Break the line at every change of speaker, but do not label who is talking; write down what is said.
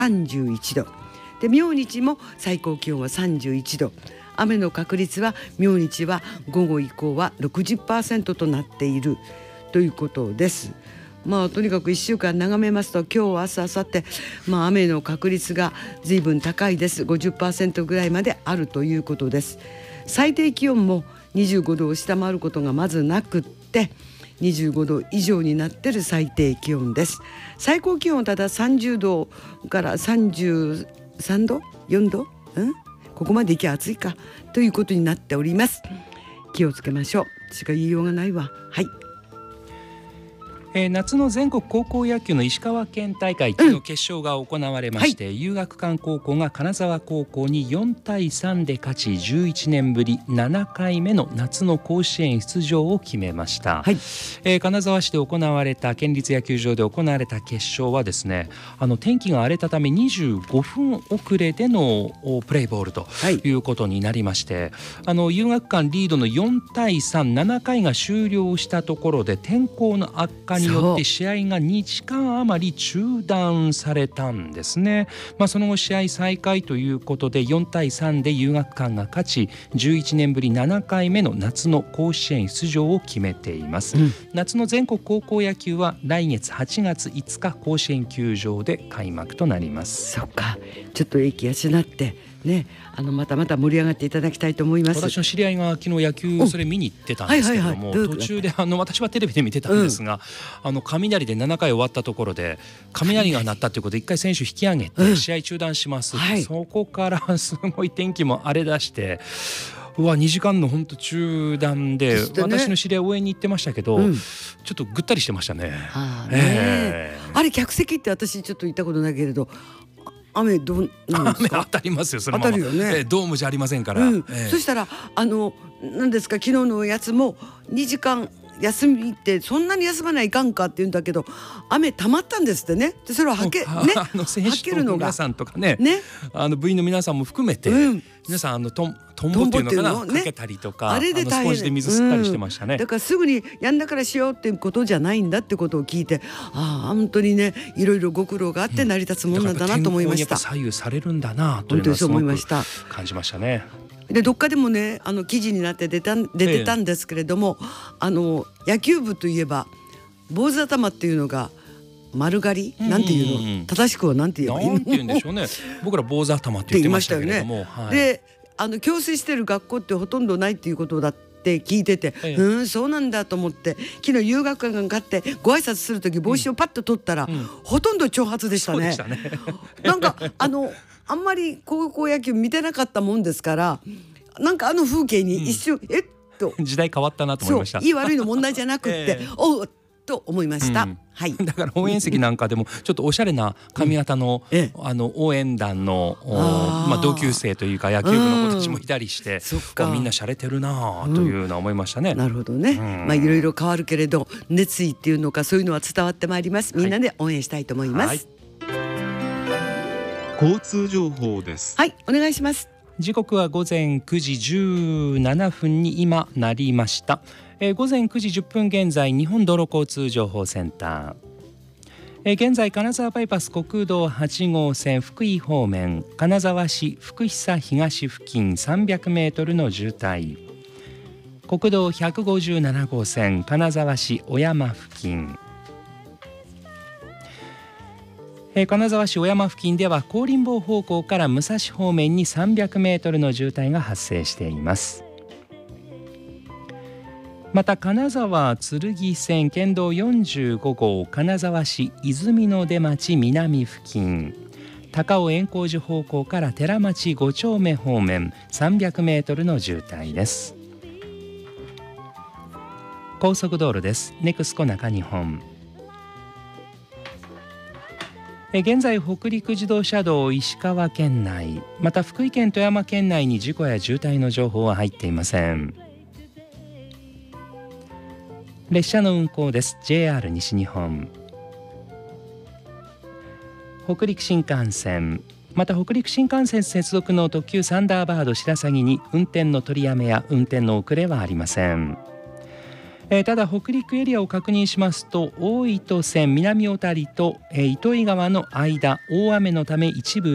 31度で、明日も最高気温は31度、雨の確率は明日は午後以降は 60% となっているということです。とにかく1週間眺めますと、今日明日明後日、雨の確率が随分高いです。 50% ぐらいまであるということです。最低気温も25度を下回ることがまずなくって、25度以上になっている最低気温です。最高気温はただ30度から33度4度、ここまでいきゃ暑いかということになっております。気をつけましょう。しか言いようがないわ。はい。
夏の全国高校野球の石川県大会、昨日決勝が行われまして、遊学館高校が金沢高校に4対3で勝ち、11年ぶり7回目の夏の甲子園出場を決めました。金沢市で行われた、県立野球場で行われた決勝はですね、天気が荒れたため25分遅れでのプレーボールということになりまして、遊学館リードの4対3、7回が終了したところで天候の悪化によって試合が2時間余り中断されたんですね。その後試合再開ということで4対3で遊学館が勝ち、11年ぶり7回目の夏の甲子園出場を決めています。夏の全国高校野球は来月8月5日甲子園球場で開幕となります。
そっか、ちょっと息養ってね、また盛り上がっていただきたいと思います。
私の知り合いが昨日野球それ見に行ってたんですけれども、途中で私はテレビで見てたんですが、雷で7回終わったところで雷が鳴ったということで1回選手引き上げて試合中断します。そこからすごい天気も荒れ出して、2時間の本当中断で、私の知り合い応援に行ってましたけど、ちょっとぐったりしてましたね。
あれ客席って私ちょっと行ったことないけれど、雨どうなんですか？
雨当たりますよ、そのまま。
当たるよね。
ドームじゃありませんから。
そしたら何ですか、昨日のやつも2時間休みってそんなに休まないかんかって言うんだけど、雨溜まったんですってね。でそれを選手の皆
さんとかね、部員の皆さんも含めて、皆さんトンボっていうのかな、かけたりとか、
あれで大変、
スポンジで水吸ったりしてましたね。
だからすぐにやんだからしようっていうことじゃないんだってことを聞いて、本当にね、いろいろご苦労があって成り立つもんなんだなと思いました。
天候にやっぱ左右されるんだなというのはすごく感じましたね。
でどっかでもね、記事になって出てたんですけれども、野球部といえば坊主頭っていうのが丸刈り、なんていうの、正しくはなんて言えばいいの？
なんて言うんでしょうね。僕ら坊主頭って言ってましたけれども、
で共水してる学校ってほとんどないっていうことだって聞いてて、そうなんだと思って、昨日遊学館が勝ってご挨拶する時帽子をパッと取ったら、ほとんど長髪でしたね。なんかあんまり高校野球見てなかったもんですから、なんか風景に一瞬、
時代変わったなと思いました。
いい悪いの問題じゃなくって、おっと思いました。
だから応援席なんかでもちょっとおしゃれな髪型の、応援団の同級生というか野球部の子たちもいたりして、みんな洒落てるなというのは思いましたね。
なるほどね。いろいろ変わるけれど、熱意っていうのかそういうのは伝わってまいります。みんなで応援したいと思います。
交通情報です。
はい、お願いします。
時刻は午前9時17分に今なりました。午前9時10分現在、日本道路交通情報センター。現在金沢バイパス国道8号線福井方面、金沢市福久東付近300メートルの渋滞。国道157号線金沢市小山付近。金沢市小山付近では高林坊方向から武蔵方面に300メートルの渋滞が発生しています。また金沢剣線県道45号金沢市泉の出町南付近、高尾円光寺方向から寺町5丁目方面300メートルの渋滞です。高速道路です。ネクスコ中日本。現在北陸自動車道石川県内、また福井県富山県内に事故や渋滞の情報は入っていません。列車の運行です。 JR 西日本、北陸新幹線、また北陸新幹線接続の特急サンダーバード白鷺に運転の取りやめや運転の遅れはありません。 ただ北陸エリアを確認しますと大糸線南小谷と糸魚川の間大雨のため一部